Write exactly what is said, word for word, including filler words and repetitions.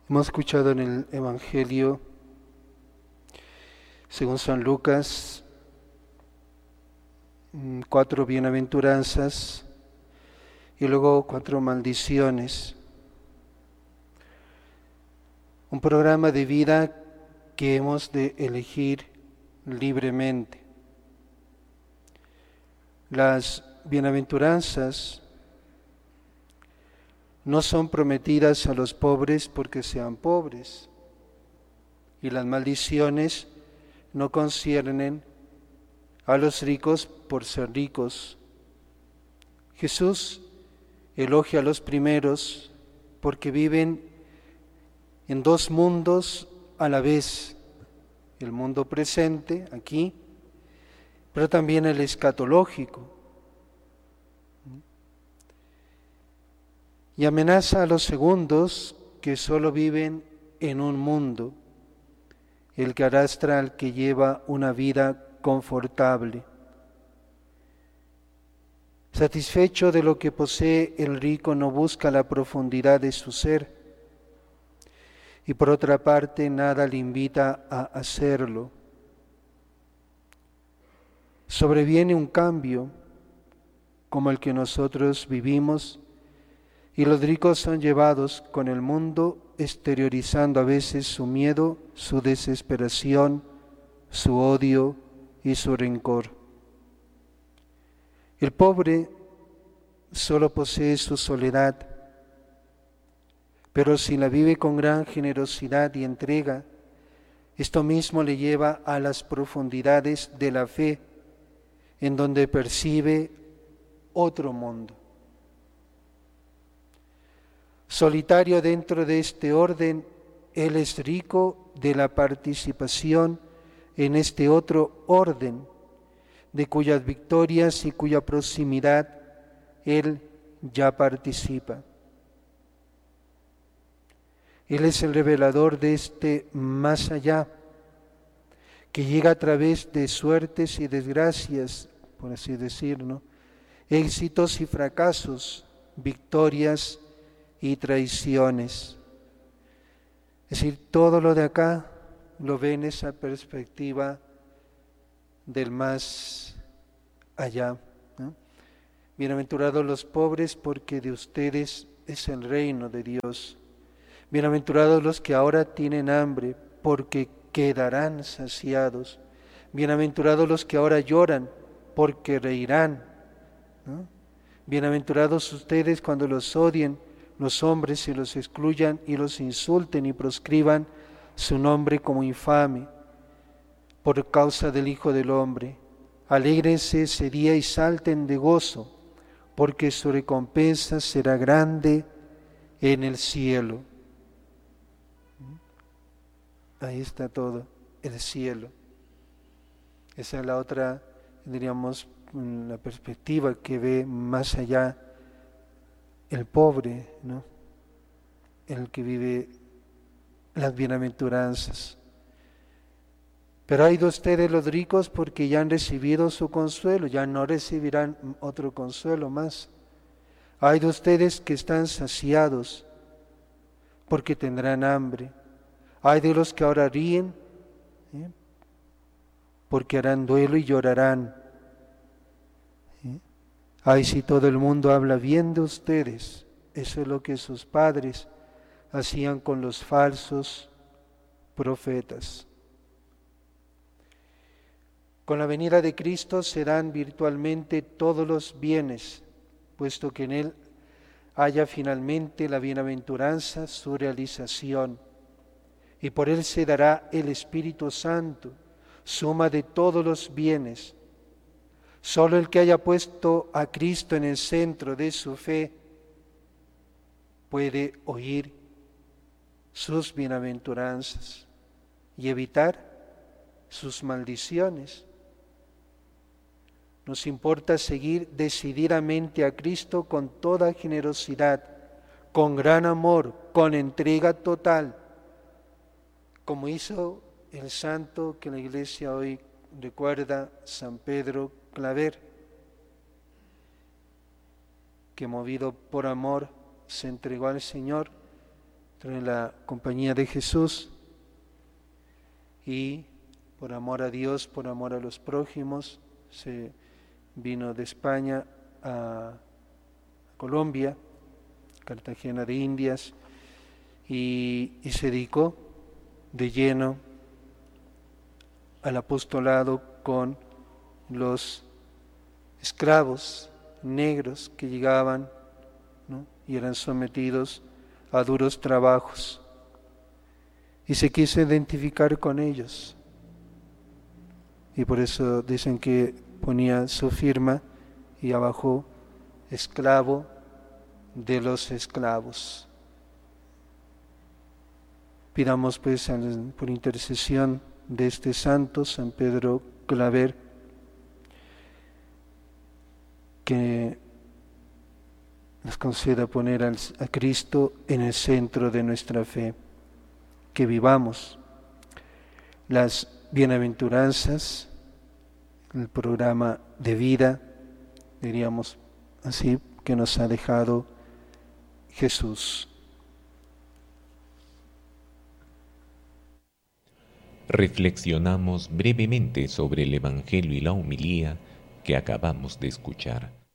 Hemos escuchado en el Evangelio, según San Lucas, cuatro bienaventuranzas y luego cuatro maldiciones. Un programa de vida que hemos de elegir libremente. Las bienaventuranzas no son prometidas a los pobres porque sean pobres, y las maldiciones no conciernen a los ricos por ser ricos. Jesús elogia a los primeros porque viven en dos mundos a la vez, el mundo presente aquí, pero también el escatológico. Y amenaza a los segundos que solo viven en un mundo, el que arrastra al que lleva una vida confortable. Satisfecho de lo que posee, el rico no busca la profundidad de su ser, y por otra parte nada le invita a hacerlo. Sobreviene un cambio como el que nosotros vivimos, y los ricos son llevados con el mundo, exteriorizando a veces su miedo, su desesperación, su odio y su rencor. El pobre solo posee su soledad, pero si la vive con gran generosidad y entrega, esto mismo le lleva a las profundidades de la fe, en donde percibe otro mundo. Solitario dentro de este orden, él es rico de la participación en este otro orden, de cuyas victorias y cuya proximidad él ya participa. Él es el revelador de este más allá, que llega a través de suertes y desgracias, por así decirlo, éxitos y fracasos, victorias y traiciones. Es decir, todo lo de acá lo ve en esa perspectiva del más allá, ¿no? Bienaventurados los pobres, porque de ustedes es el reino de Dios. Bienaventurados los que ahora tienen hambre, porque quedarán saciados. Bienaventurados los que ahora lloran, porque reirán, ¿no? Bienaventurados ustedes cuando los odien los hombres y los excluyan y los insulten y proscriban su nombre como infame por causa del Hijo del Hombre. Alégrense ese día y salten de gozo, porque su recompensa será grande en el cielo. Ahí está todo, el cielo. Esa es la otra, diríamos, la perspectiva que ve más allá el pobre, ¿no? El que vive las bienaventuranzas. Pero hay de ustedes los ricos, porque ya han recibido su consuelo, ya no recibirán otro consuelo más. Hay de ustedes que están saciados, porque tendrán hambre. Hay de los que ahora ríen, ¿eh? porque harán duelo y llorarán. ¿eh? Ay, si todo el mundo habla bien de ustedes. Eso es lo que sus padres hacían con los falsos profetas. Con la venida de Cristo serán virtualmente todos los bienes, puesto que en Él haya finalmente la bienaventuranza, su realización. Y por Él se dará el Espíritu Santo, suma de todos los bienes. Solo el que haya puesto a Cristo en el centro de su fe puede oír sus bienaventuranzas y evitar sus maldiciones. Nos importa seguir decididamente a Cristo con toda generosidad, con gran amor, con entrega total, como hizo el santo que la Iglesia hoy recuerda, San Pedro Claver, que movido por amor se entregó al Señor en la compañía de Jesús y por amor a Dios, por amor a los prójimos, se vino de España a Colombia, Cartagena de Indias, y, y se dedicó de lleno al apostolado con los esclavos negros que llegaban, ¿no?, y eran sometidos a duros trabajos. Y se quiso identificar con ellos. Y por eso dicen que ponía su firma y abajo, esclavo de los esclavos. Pidamos pues por intercesión de este santo, San Pedro Claver, que nos conceda poner al, a Cristo en el centro de nuestra fe, que vivamos las bienaventuranzas, el programa de vida, diríamos así, que nos ha dejado Jesús. Reflexionamos brevemente sobre el Evangelio y la homilía que acabamos de escuchar.